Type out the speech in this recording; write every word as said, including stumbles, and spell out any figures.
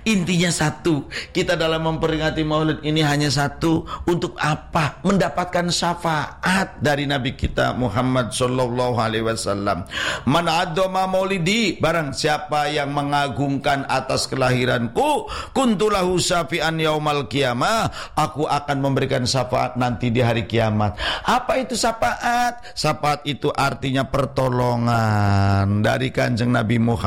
Intinya satu, kita dalam memperingati Maulid ini hanya satu, untuk apa? Mendapatkan syafaat dari Nabi kita Muhammad sallallahu alaihi wasallam. Man addoma maulidi, barang siapa yang mengagungkan atas kelahiranku, kuntulahu syafi'an yaumal qiyamah, aku akan memberikan syafaat nanti di hari kiamat. Apa itu syafaat? Syafaat itu artinya pertolongan dari Kanjeng Nabi Muhammad